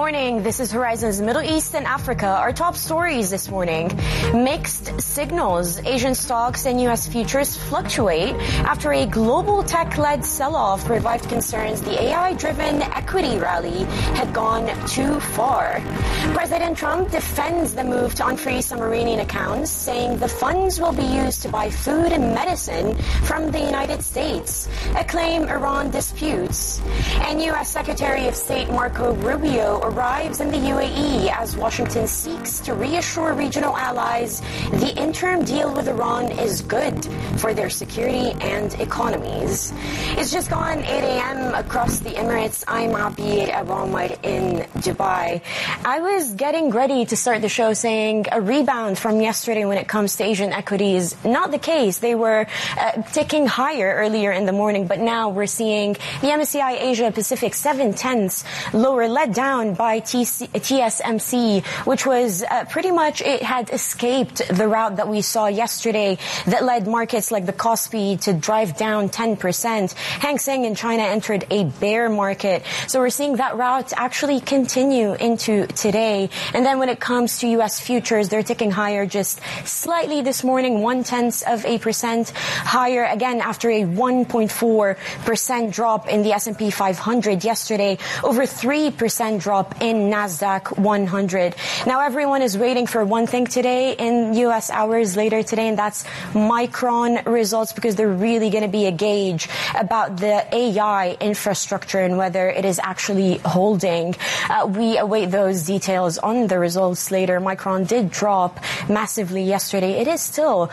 morning. This is Horizon's Middle East and Africa. Our top stories this morning. Mixed signals. Asian stocks and U.S. futures fluctuate after a global tech-led sell-off revived concerns the AI-driven equity rally had gone too far. President Trump defends the move to unfreeze some Iranian accounts, saying the funds will be used to buy food and medicine from the United States, a claim Iran disputes. And U.S. Secretary of State Marco Rubio arrives in the UAE as Washington seeks to reassure regional allies the interim deal with Iran is good for their security and economies. It's just gone 8 a.m. across the Emirates. I'm Abir Abahmed in Dubai. I was getting ready to start the show saying a rebound from yesterday when it comes to Asian equities. Not the case. They were ticking higher earlier in the morning, but now we're seeing the MSCI Asia Pacific 0.7 lower, led down by TSMC, which was pretty much, it had escaped the route that we saw yesterday that led markets like the Kospi to drive down 10%. Hang Seng in China entered a bear market. So we're seeing that route actually continue into today. And then when it comes to U.S. futures, they're ticking higher just slightly this morning, 0.1% higher, again, after a 1.4% drop in the S&P 500 yesterday, over 3% drop in NASDAQ 100. Now everyone is waiting for one thing today in U.S. hours later today, and that's Micron results, because they're really going to be a gauge about the AI infrastructure and whether it is actually holding. We await those details on the results later. Micron did drop massively yesterday. It is still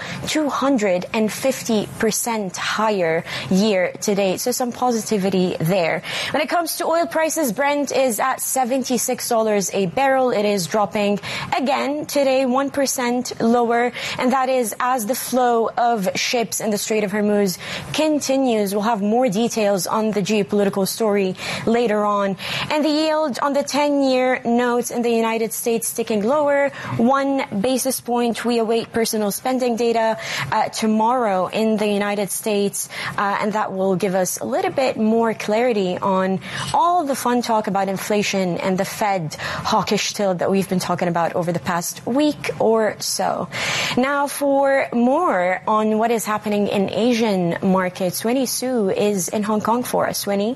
250% higher year to date. So some positivity there. When it comes to oil prices, Brent is at $76 a barrel. It is dropping again today, 1% lower. And that is as the flow of ships in the Strait of Hormuz continues. We'll have more details on the geopolitical story later on. And the yield on the 10-year notes in the United States ticking lower, 1 basis point. We await personal spending data tomorrow in the United States, and that will give us a little bit more clarity on all the fun talk about inflation and the Fed hawkish tilt that we've been talking about over the past week or so. Now, for more on what is happening in Asian markets, Winnie Su is in Hong Kong for us. Winnie?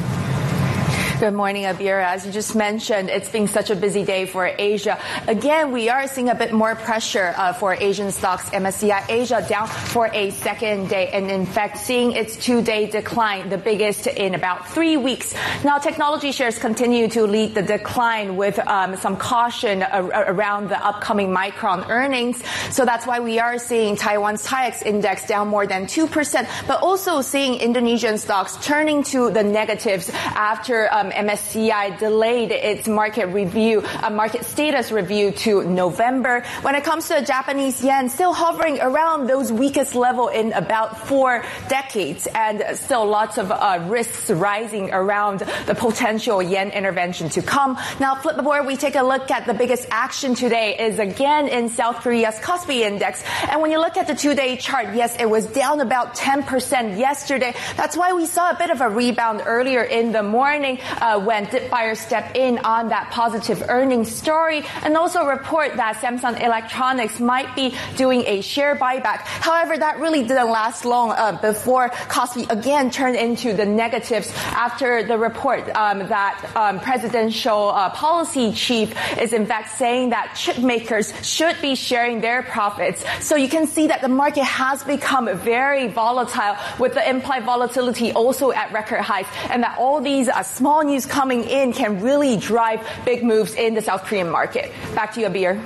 Good morning, Abir. As you just mentioned, it's been such a busy day for Asia. Again, we are seeing a bit more pressure for Asian stocks. MSCI Asia down for a second day, and in fact, seeing its 2-day decline, the biggest in about 3 weeks. Now, technology shares continue to lead the decline with some caution around the upcoming Micron earnings. So that's why we are seeing Taiwan's TAIEX index down more than 2%, but also seeing Indonesian stocks turning to the negatives after MSCI delayed its market status review to November. When it comes to the Japanese yen, still hovering around those weakest level in about 4 decades, and still lots of risks rising around the potential yen intervention to come. Now, Flipboard, we take a look at the biggest action today is again in South Korea's Kospi index. And when you look at the 2-day chart, yes, it was down about 10% yesterday. That's why we saw a bit of a rebound earlier in the morning when Dipfire stepped in on that positive earnings story, and also report that Samsung Electronics might be doing a share buyback. However, that really didn't last long before Kospi again turned into the negatives after the report that presidential policy chief is in fact saying that chip makers should be sharing their profits. So you can see that the market has become very volatile, with the implied volatility also at record highs, and that all these small news coming in can really drive big moves in the South Korean market. Back to you, Abir.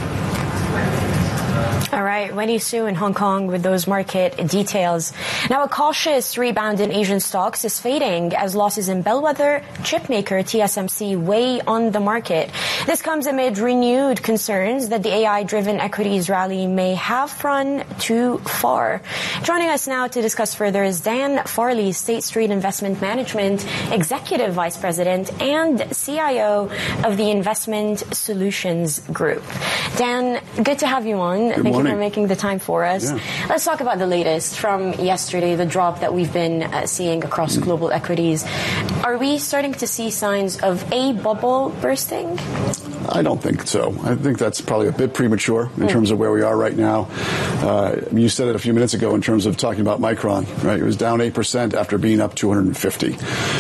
All right, Winnie Su in Hong Kong with those market details. Now, a cautious rebound in Asian stocks is fading as losses in bellwether chipmaker TSMC weigh on the market. This comes amid renewed concerns that the AI-driven equities rally may have run too far. Joining us now to discuss further is Dan Farley, State Street Investment Management Executive Vice President and CIO of the Investment Solutions Group. Dan, good to have you on. Thank you for making the time for us. Yeah. Let's talk about the latest from yesterday, the drop that we've been seeing across global equities. Are we starting to see signs of a bubble bursting? I don't think so. I think that's probably a bit premature in terms of where we are right now. You said it a few minutes ago in terms of talking about Micron, right? It was down 8% after being up 250.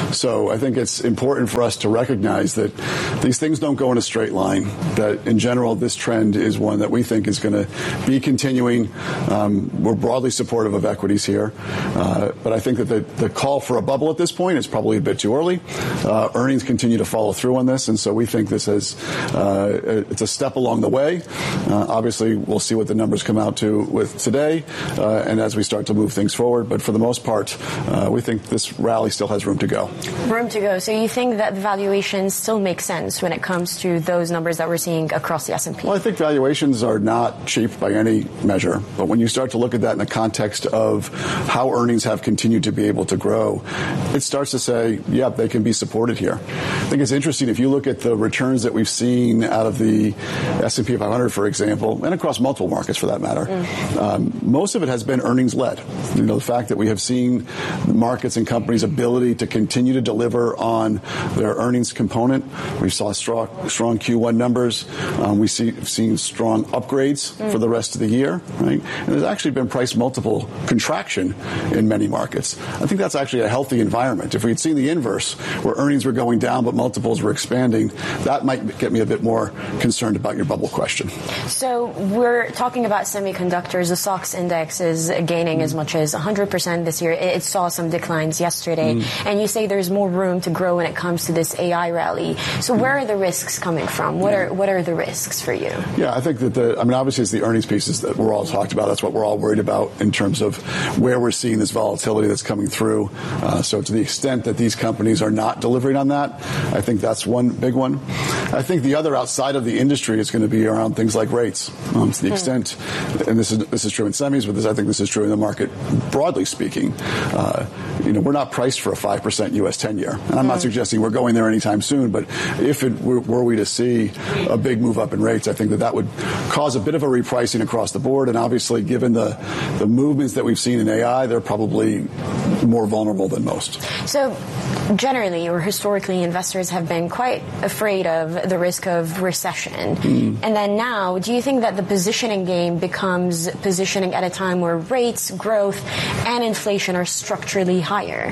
So I think it's important for us to recognize that these things don't go in a straight line, that in general this trend is one that we think is going to be continuing. We're broadly supportive of equities here, but I think that the call for a bubble at this point is probably a bit too early. Earnings continue to follow through on this, and so we think this is it's a step along the way. Obviously, we'll see what the numbers come out to with today, and as we start to move things forward. But for the most part, we think this rally still has room to go. Room to go. So you think that valuations still make sense when it comes to those numbers that we're seeing across the S&P? Well, I think valuations are not cheap by any measure. But when you start to look at that in the context of how earnings have continued to be able to grow, it starts to say, yeah, they can be supported here. I think it's interesting if you look at the returns that we've seen out of the S&P 500, for example, and across multiple markets for that matter. Most of it has been earnings-led. You know, the fact that we have seen the markets and companies' ability to continue to deliver on their earnings component. We saw strong Q1 numbers. We've seen strong upgrades for the rest of the year, right? And there's actually been price multiple contraction in many markets. I think that's actually a healthy environment. If we'd seen the inverse, where earnings were going down but multiples were expanding, that might get me a bit more concerned about your bubble question. So we're talking about semiconductors. The SOX index is gaining as much as 100% this year. It saw some declines yesterday. And you say there's more room to grow when it comes to this AI rally. So where are the risks coming from? What are the risks for you? Yeah, I think that obviously it's the earnings pieces that we're all talked about. That's what we're all worried about in terms of where we're seeing this volatility that's coming through. So to the extent that these companies are not delivering on that, I think that's one big one. I think the other outside of the industry is going to be around things like rates. To the extent, and this is true in semis, but I think this is true in the market broadly speaking. We're not priced for a 5% U.S. 10-year. And I'm not suggesting we're going there anytime soon, but if were we to see a big move up in rates, I think that would cause a bit of a repricing across the board. And obviously, given the movements that we've seen in AI, they're probably more vulnerable than most. So generally or historically, investors have been quite afraid of the risk of recession. And then now, do you think that the positioning game becomes positioning at a time where rates, growth, and inflation are structurally higher?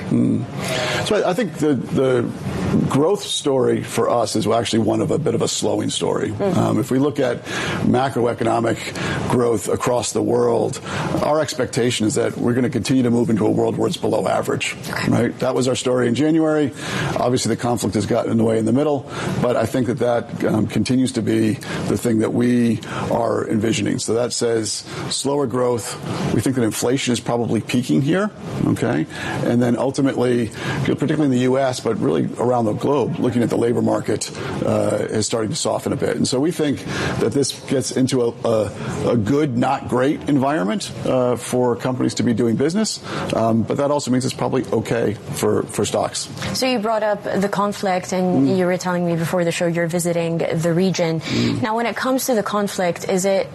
So I think the growth story for us is actually one of a bit of a slowing story. If we look at macroeconomic growth across the world, our expectation is that we're going to continue to move into a world where it's below average. Right? That was our story in January. Obviously, the conflict has gotten in the way in the middle, but I think that continues to be the thing that we are envisioning. So that says slower growth. We think that inflation is probably peaking here. Okay, and then ultimately, particularly in the U.S., but really around the globe, looking at the labor market is starting to soften a bit. And so we think that this gets into a good, not great environment for companies to be doing business. But that also means it's probably okay for stocks. So you brought up the conflict, and you were telling me before the show you're visiting the region. Now, when it comes to the conflict, is it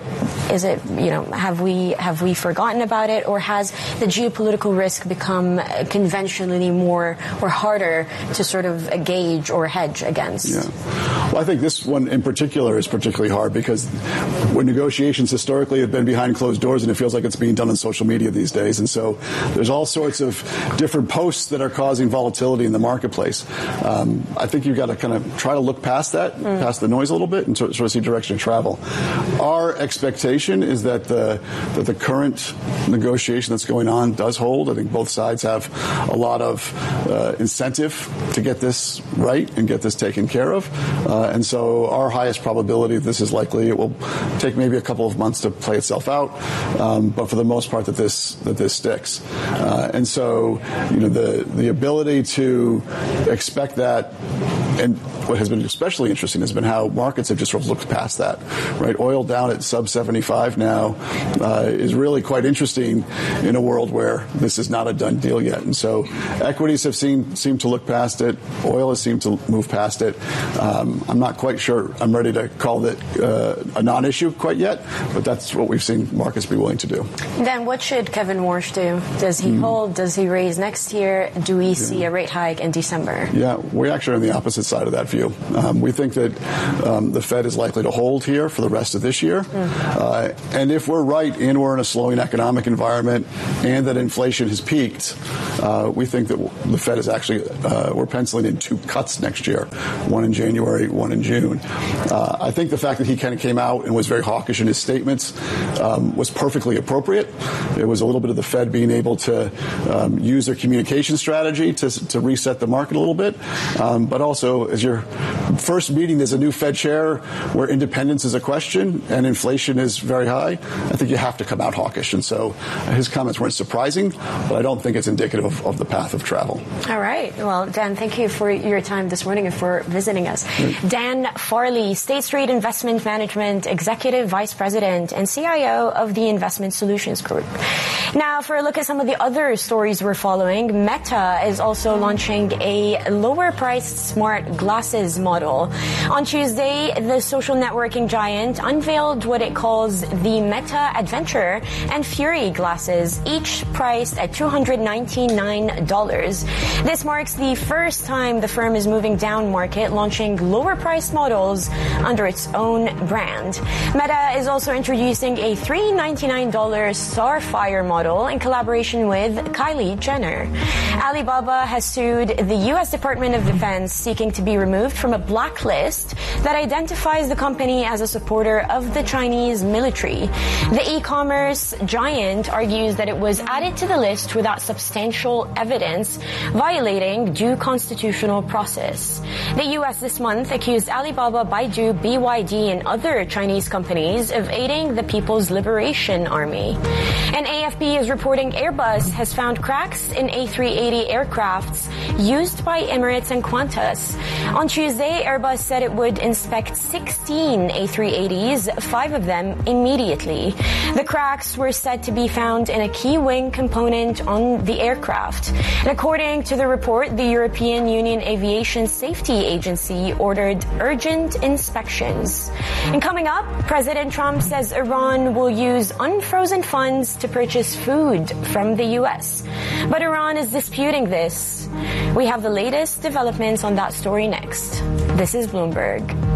have we forgotten about it, or has the geopolitical risk become conventionally more or harder to sort of gauge or hedge against? Yeah. Well, I think this one in particular is particularly hard because when negotiations historically have been behind closed doors, and it feels like it's being done on social media these days. And so there's all sorts of different posts that are causing volatility in the marketplace. I think you've got to kind of try to look past that, past the noise a little bit, and sort of see direction of travel. Our expectation is that the current negotiation that's going on does hold. I think both sides have a lot of incentive to get this right and get this taken care of. And so our highest probability of this is likely it will take maybe a couple of months to play itself out, but for the most part that this sticks. And so the ability to expect that And what has been especially interesting has been how markets have just sort of looked past that, right? Oil down at sub 75 now is really quite interesting in a world where this is not a done deal yet. And so equities have seemed to look past it. Oil has seemed to move past it. I'm not quite sure I'm ready to call it a non-issue quite yet, but that's what we've seen markets be willing to do. Then what should Kevin Warsh do? Does he hold? Does he raise next year? Do we see a rate hike in December? Yeah, we actually are on the opposite side of that view. We think that the Fed is likely to hold here for the rest of this year. And if we're right and we're in a slowing economic environment and that inflation has peaked, we think that the Fed is actually, we're penciling in 2 cuts next year, one in January, one in June. I think the fact that he kind of came out and was very hawkish in his statements was perfectly appropriate. It was a little bit of the Fed being able to use their communication strategy to reset the market a little bit. But also, as your first meeting as a new Fed chair where independence is a question and inflation is very high, I think you have to come out hawkish. And so his comments weren't surprising, but I don't think it's indicative of the path of travel. All right. Well, Dan, thank you for your time this morning and for visiting us. Dan Farley, State Street Investment Management Executive Vice President and CIO of the Investment Solutions Group. Now, for a look at some of the other stories we're following, Meta is also launching a lower-priced smart glasses model. On Tuesday, the social networking giant unveiled what it calls the Meta Adventure and Fury glasses, each priced at $299. This marks the first time the firm is moving down market, launching lower-priced models under its own brand. Meta is also introducing a $399 Starfire model in collaboration with Kylie Jenner. Alibaba has sued the U.S. Department of Defense, seeking to be removed from a blacklist that identifies the company as a supporter of the Chinese military. The e-commerce giant argues that it was added to the list without substantial evidence, violating due constitutional process. The U.S. this month accused Alibaba, Baidu, BYD, and other Chinese companies of aiding the People's Liberation Army. And AFP is reporting Airbus has found cracks in A380 aircrafts used by Emirates and Qantas. On Tuesday, Airbus said it would inspect 16 A380s, 5 of them immediately. The cracks were said to be found in a key wing component on the aircraft. And according to the report, the European Union Aviation Safety Agency ordered urgent inspections. And coming up, President Trump says Iran will use unfrozen funds to purchase food from the U.S. But Iran is disputing this. We have the latest developments on that story next. This is Bloomberg.